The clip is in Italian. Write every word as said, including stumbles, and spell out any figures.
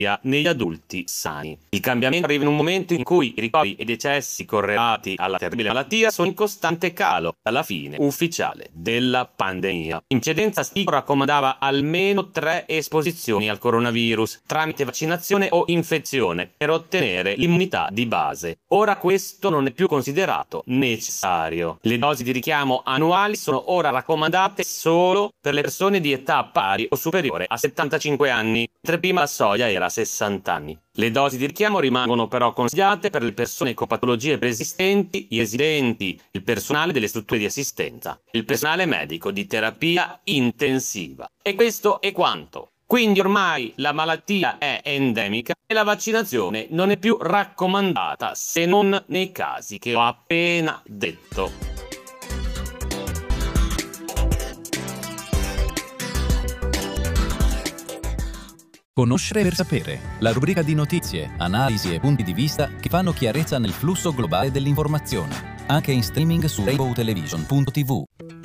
negli adulti sani. Il cambiamento arriva in un momento in cui i ricoveri e i decessi correlati alla terribile malattia sono in costante calo dalla fine ufficiale della pandemia. Incidenza sticolo raccomandava almeno tre esposizioni al coronavirus tramite vaccinazione o infezione per ottenere l'immunità di base. Ora questo non è più considerato necessario. Le dosi di richiamo annuali sono ora raccomandate solo per le persone di età pari o superiore a settantacinque anni, mentre prima la soglia era sessanta anni. Le dosi di richiamo rimangono però consigliate per le persone con patologie preesistenti, i residenti, il personale delle strutture di assistenza, il personale medico di terapia intensiva. E questo è quanto. Quindi ormai la malattia è endemica e la vaccinazione non è più raccomandata se non nei casi che ho appena detto. Conoscere per sapere, la rubrica di notizie, analisi e punti di vista che fanno chiarezza nel flusso globale dell'informazione, anche in streaming su rainbow television punto tivù.